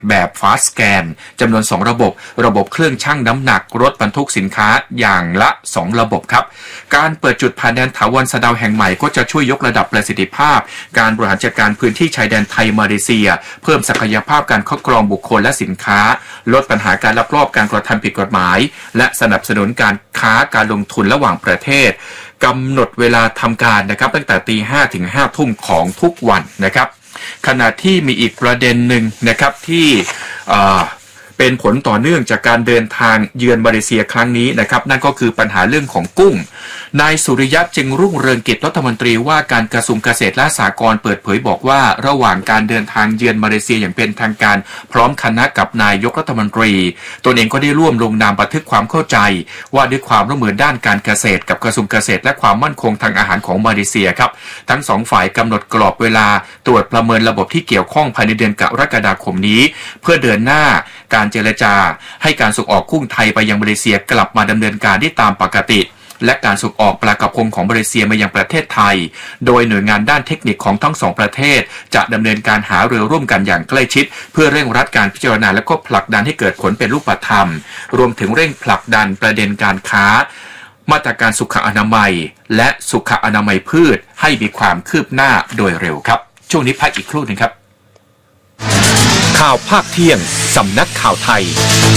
แบบฟาสต์แกนจำนวน2ระบบเครื่องชั่งน้ำหนักรถบรรทุกสินค้าอย่างละ2ระบบครับการเปิดจุดผ่านแดนถาวรสะเดาแห่งใหม่ก็จะช่วยยกระดับประสิทธิภาพการบริหารจัดการพื้นที่ชายแดนไทยมาเลเซียเพิ่มศักยภาพการคัดกรองบุคคลและสินค้าลดปัญหาการลักลอบการกระทำผิดกฎหมายและสนับสนุนการค้าการลงทุนระหว่างประเทศกำหนดเวลาทำการนะครับตั้งแต่ 5:00 ถึง 5 ทุ่มของทุกวันนะครับขณะที่มีอีกประเด็นหนึ่งนะครับที่เป็นผลต่อเนื่องจากการเดินทางเยือนมาเลเซียครั้งนี้นะครับนั่นก็คือปัญหาเรื่องของกุ้งนายสุริยะจึงรุ่งเรืองกิจรัฐมนตรีว่าการกระทรวงเกษตรและสหกรณ์เปิดเผยบอกว่าระหว่างการเดินทางเยือนมาเลเซียอย่างเป็นทางการพร้อมคณะกับนายกรัฐมนตรีตนเองก็ได้ร่วมลงนามบันทึกความเข้าใจว่าด้วยความร่วมมือด้านการเกษตรกับกระทรวงเกษตรและความมั่นคงทางอาหารของมาเลเซียครับทั้งสองฝ่ายกำหนดกรอบเวลาตรวจประเมินระบบที่เกี่ยวข้องภายในเดือนกรกฎาคมนี้เพื่อเดินหน้าการเจรจาให้การส่งออกกุ้งไทยไปยังมาเลเซียกลับมาดำเนินการได้ตามปกติและการส่งออกปลากระพงของมาเลเซียมายังประเทศไทยโดยหน่วยงานด้านเทคนิคของทั้งสองประเทศจะดำเนินการหารือร่วมกันอย่างใกล้ชิดเพื่อเร่งรัดการพิจารณาและก็ผลักดันให้เกิดผลเป็นรูปธรรมรวมถึงเร่งผลักดันประเด็นการค้ามาตรการสุขอนามัยและสุขอนามัยพืชให้มีความคืบหน้าโดยเร็วครับช่วงนี้พักอีกครู่นึงครับข่าวภาคเที่ยงสำนักข่าวไทย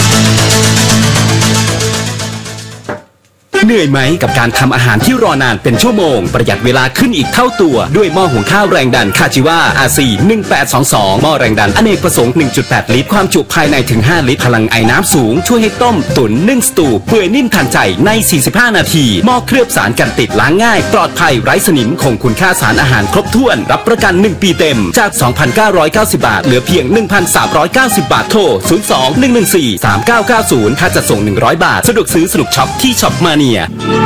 เหนื่อยไหมกับการทำอาหารที่รอนานเป็นชั่วโมงประหยัดเวลาขึ้นอีกเท่าตัวด้วยหม้อหุงข้าวแรงดันคาจิวา RC 1822หม้อแรงดันอเนกประสงค์ 1.8 ลิตรความจุภายในถึง5ลิตรพลังไอน้ำสูงช่วยให้ต้มตุ๋นนึ่งสตูเปื่อยนิ่มทันใจใน45นาทีหม้อเคลือบสารกันติดล้างง่ายปลอดภัยไร้สนิมคงคุณค่าสารอาหารครบถ้วนรับประกัน1ปีเต็มจาก 2,990 บาทเหลือเพียง 1,390 บาทโทร 02-114-3990 ค่าจัดส่ง100 บาทสะดวกซื้อสนุกช็อปที่ช็อปมาเนีย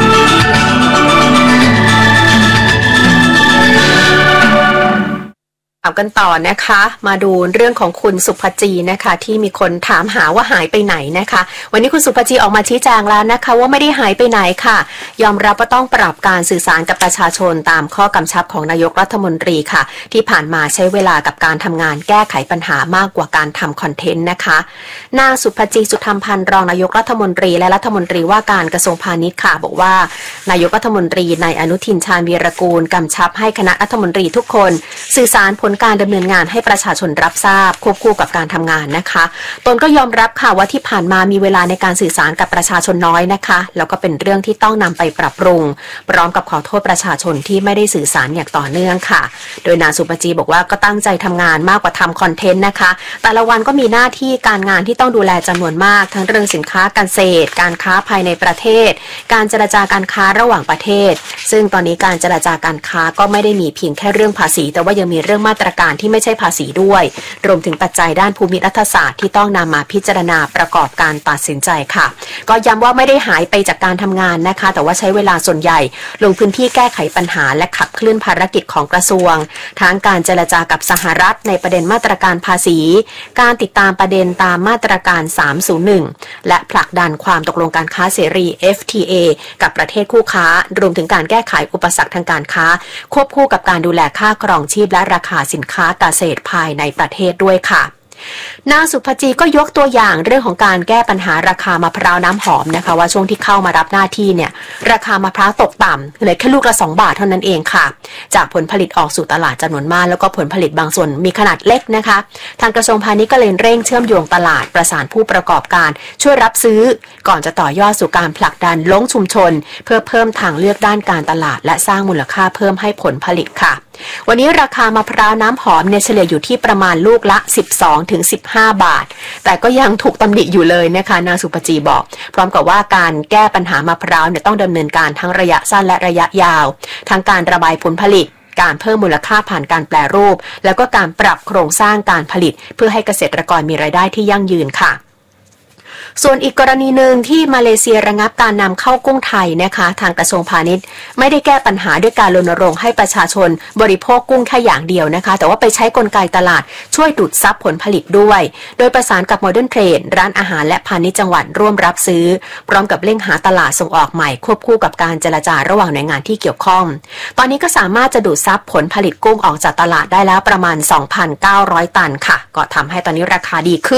กันต่อนะคะมาดูเรื่องของคุณสุภจีนะคะที่มีคนถามหาว่าหายไปไหนนะคะวันนี้คุณสุภจีออกมาชี้แจงแล้วนะคะว่าไม่ได้หายไปไหนค่ะยอมรับว่าต้องปรับการสื่อสารกับประชาชนตามข้อกำชับของนายกรัฐมนตรีค่ะที่ผ่านมาใช้เวลากับการทำงานแก้ไขปัญหามากกว่าการทำคอนเทนต์นะคะนางสุภจีสุธรรมพันธ์รองนายกรัฐมนตรีและรัฐมนตรีว่าการกระทรวงพาณิชย์ค่ะบอกว่านายกรัฐมนตรีนายอนุทินชาญวีรกูลกำชับให้คณะรัฐมนตรีทุกคนสื่อสารผลการดำเนินงานให้ประชาชนรับทราบควบคู่กับการทำงานนะคะตนก็ยอมรับค่ะว่าที่ผ่านมามีเวลาในการสื่อสารกับประชาชนน้อยนะคะแล้วก็เป็นเรื่องที่ต้องนำไปปรับปรุงพร้อมกับขอโทษประชาชนที่ไม่ได้สื่อสารอย่างต่อเนื่องค่ะโดยนางสุภจีบอกว่าก็ตั้งใจทำงานมากกว่าทำคอนเทนต์นะคะแต่ละวันก็มีหน้าที่การงานที่ต้องดูแลจำนวนมากทั้งเรื่องสินค้าเกษตรการค้าภายในประเทศการเจรจาการค้าระหว่างประเทศซึ่งตอนนี้การเจรจาการค้าก็ไม่ได้มีเพียงแค่เรื่องภาษีแต่ว่ายังมีเรื่องมาตรการที่ไม่ใช่ภาษีด้วยรวมถึงปัจจัยด้านภูมิรัฐศาสตร์ที่ต้องนำมาพิจารณาประกอบการตัดสินใจค่ะก็ย้ำว่าไม่ได้หายไปจากการทำงานนะคะแต่ว่าใช้เวลาส่วนใหญ่ลงพื้นที่แก้ไขปัญหาและขับเคลื่อนภารกิจของกระทรวงทั้งการเจรจากับสหรัฐในประเด็นมาตรการภาษีการติดตามประเด็นตามมาตรการ301และผลักดันความตกลงการค้าเสรี FTA กับประเทศคู่ค้ารวมถึงการแก้ไขอุปสรรคทางการค้าควบคู่กับการดูแลค่าครองชีพและราคาสินค้าเกษตรภายในประเทศด้วยค่ะนางสุภจีก็ยกตัวอย่างเรื่องของการแก้ปัญหาราคามะพร้าวน้ำหอมนะคะว่าช่วงที่เข้ามารับหน้าที่เนี่ยราคามะพร้าวตกต่ำเหลือแค่ลูกละ2 บาทเท่านั้นเองค่ะจากผลผลิตออกสู่ตลาดจำนวนมากแล้วก็ผลผลิตบางส่วนมีขนาดเล็กนะคะทางกระทรวงพาณิชย์ก็เลยเร่งเชื่อมโยงตลาดประสานผู้ประกอบการช่วยรับซื้อก่อนจะต่อยอดสู่การผลักดันลงชุมชนเพื่อเพิ่มทางเลือกด้านการตลาดและสร้างมูลค่าเพิ่มให้ผลผลิตค่ะวันนี้ราคามะพร้าวน้ำหอมเนี่ยเฉลี่ยอยู่ที่ประมาณลูกละ12-15 บาทแต่ก็ยังถูกตำหนิอยู่เลยนะคะนางสุภจีบอกพร้อมกับว่าการแก้ปัญหามะพร้าวเนี่ยต้องดำเนินการทั้งระยะสั้นและระยะยาวทั้งการระบายผลผลิตการเพิ่มมูลค่าผ่านการแปรรูปแล้วก็การปรับโครงสร้างการผลิตเพื่อให้เกษตรกรมีรายได้ที่ยั่งยืนค่ะส่วนอีกกรณีหนึ่งที่มาเลเซียระงับการนำเข้ากุ้งไทยนะคะทางกระทรวงพาณิชย์ไม่ได้แก้ปัญหาด้วยการรณรงค์ให้ประชาชนบริโภคกุ้งแค่อย่างเดียวนะคะแต่ว่าไปใช้กลไกตลาดช่วยดูดซับผลผลิตด้วยโดยประสานกับ Modern Trade ร้านอาหารและพาณิชย์จังหวัดร่วมรับซื้อพร้อมกับเร่งหาตลาดส่งออกใหม่ควบคู่กับการเจรจาระหว่างหน่วยงานที่เกี่ยวข้องตอนนี้ก็สามารถจะดูดซับผลผลิตกุ้งออกจากตลาดได้แล้วประมาณ 2,900 ตันค่ะก็ทำให้ตอนนี้ราคาดีขึ้น